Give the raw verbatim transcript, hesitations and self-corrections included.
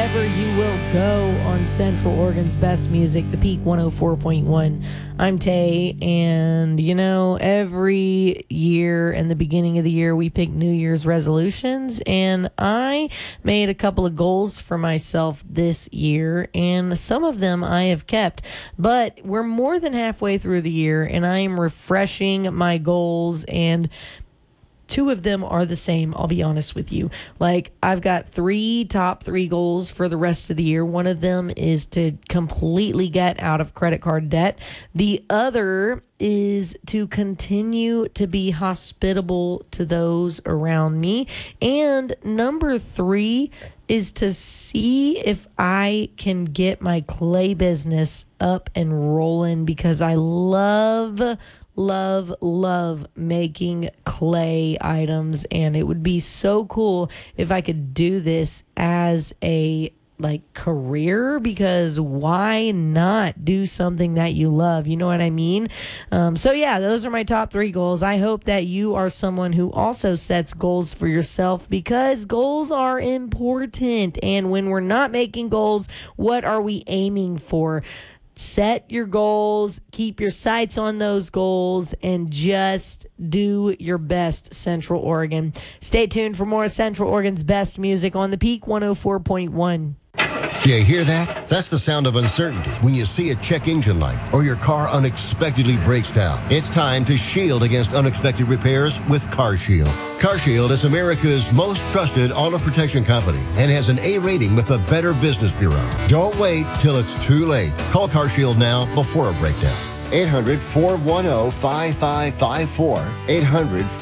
wherever you will go on Central Oregon's best music, The Peak one oh four point one. I'm Tay, and you know, every year in the beginning of the year, we pick New Year's resolutions, and I made a couple of goals for myself this year, and some of them I have kept, but we're more than halfway through the year, and I am refreshing my goals, and two of them are the same, I'll be honest with you. Like, I've got three top three goals for the rest of the year. One of them is to completely get out of credit card debt. The other is to continue to be hospitable to those around me. And number three is to see if I can get my clay business up and rolling, because I love love, love making clay items, and it would be so cool if I could do this as a like career, because why not do something that you love? You know what I mean? Um, so yeah, those are my top three goals. I hope that you are someone who also sets goals for yourself, because goals are important. And when we're not making goals, what are we aiming for? Set your goals, keep your sights on those goals, and just do your best, Central Oregon. Stay tuned for more Central Oregon's best music on The Peak one oh four point one. You hear that? That's the sound of uncertainty when you see a check engine light or your car unexpectedly breaks down. It's time to shield against unexpected repairs with CarShield. CarShield is America's most trusted auto protection company and has an A rating with the Better Business Bureau. Don't wait till it's too late. Call CarShield now before a breakdown. eight hundred, four one zero, five five five four. eight hundred